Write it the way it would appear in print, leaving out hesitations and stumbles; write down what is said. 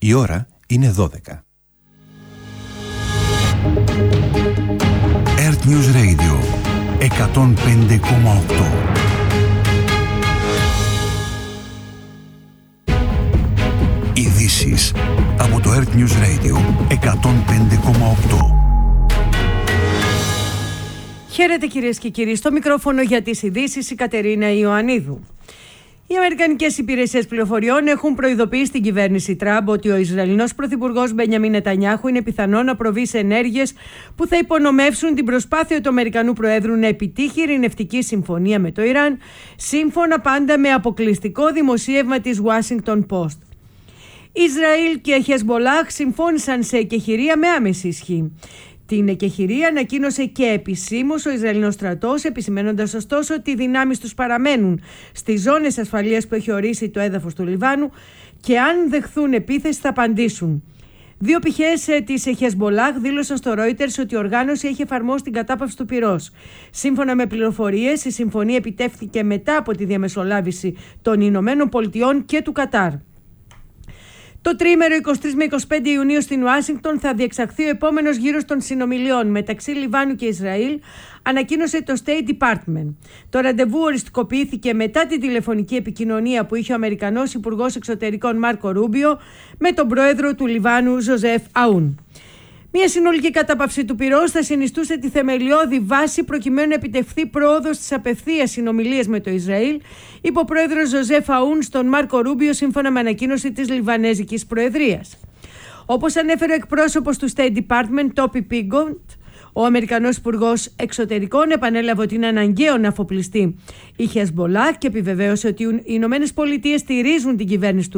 Η ώρα είναι 12. Earth News Radio 105,8. Ειδήσεις από το Earth News Radio 105,8. Χαίρετε κυρίες και κύριοι, στο μικρόφωνο για τις ειδήσεις η Κατερίνα Ιωαννίδου. Οι Αμερικανικές υπηρεσίες πληροφοριών έχουν προειδοποιήσει την κυβέρνηση Τραμπ ότι ο Ισραηλινός πρωθυπουργός Μπενιαμίν Νετανιάχου είναι πιθανό να προβεί σε ενέργειες που θα υπονομεύσουν την προσπάθεια του Αμερικανού Προέδρου να επιτύχει ειρηνευτική συμφωνία με το Ιράν, σύμφωνα πάντα με αποκλειστικό δημοσίευμα της Washington Post. Ισραήλ και Χεσμολάχ συμφώνησαν σε εκεχηρία με άμεση ισχύ. Την εκεχηρία ανακοίνωσε και επισήμως ο Ισραηλινός στρατός, επισημένοντας ωστόσο ότι οι δυνάμεις τους παραμένουν στις ζώνες ασφαλείας που έχει ορίσει το έδαφος του Λιβάνου και αν δεχθούν επίθεση θα απαντήσουν. Δύο πηχές της Χεσμολάχ δήλωσαν στο Reuters ότι η οργάνωση έχει εφαρμόσει την κατάπαυση του πυρός. Σύμφωνα με πληροφορίες, η συμφωνία επιτεύχθηκε μετά από τη διαμεσολάβηση των Ηνωμένων Πολιτειών και του Κατάρ. Το τρίμερο 23 με 25 Ιουνίου στην Ουάσιγκτον θα διεξαχθεί ο επόμενος γύρος των συνομιλιών μεταξύ Λιβάνου και Ισραήλ, ανακοίνωσε το State Department. Το ραντεβού οριστικοποιήθηκε μετά τη τηλεφωνική επικοινωνία που είχε ο Αμερικανός Υπουργός Εξωτερικών Μάρκο Ρούμπιο με τον πρόεδρο του Λιβάνου Ζωζεφ Αούν. Μια συνολική κατάπαυση του πυρός θα συνιστούσε τη θεμελιώδη βάση προκειμένου να επιτευχθεί πρόοδος στις απευθείας συνομιλίες με το Ισραήλ, είπε ο πρόεδρος Ζωζεφ Αούν στον Μάρκο Ρούμπιο σύμφωνα με ανακοίνωση της Λιβανέζικης Προεδρίας. Όπως ανέφερε ο εκπρόσωπος του State Department, Τόπι Πίγκοντ, ο Αμερικανός Υπουργός Εξωτερικών επανέλαβε ότι είναι αναγκαίο να αφοπλιστεί η Χεσμολάχ και επιβεβαίωσε ότι οι Ηνωμένες Πολιτείες στηρίζουν την κυβέρνηση του